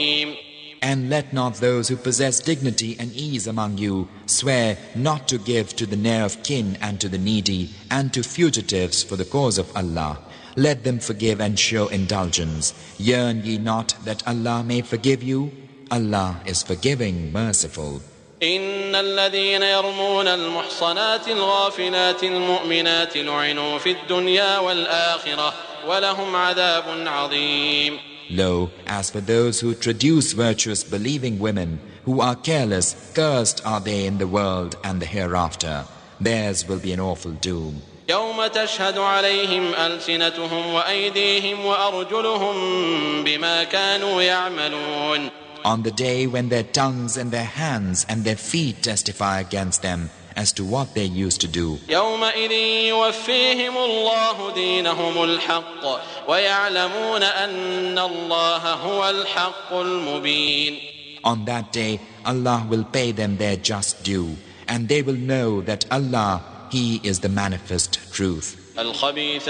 And let not those who possess dignity and ease among you swear not to give to the near of kin and to the needy and to fugitives for the cause of Allah. Let them forgive and show indulgence. Yearn ye not that Allah may forgive you? Allah is forgiving, merciful. إن الذين يرمون المحصنات الغافلات المؤمنات لعنوا في الدنيا والآخرة ولهم عذاب عظيم. Lo, as for those who traduce virtuous believing women who are careless, cursed are they in the world and the hereafter. Theirs will be an awful doom. يوم تشهد عليهم ألسنتهم وأيديهم وأرجلهم بما كانوا يعملون. On the day when their tongues and their hands and their feet testify against them as to what they used to do. يومئذ يوفيهم الله دينهم الحق ويعلمون أن الله هو الحق المبين. On that day, Allah will pay them their just due, and they will know that Allah, He is the manifest truth. الخبيثات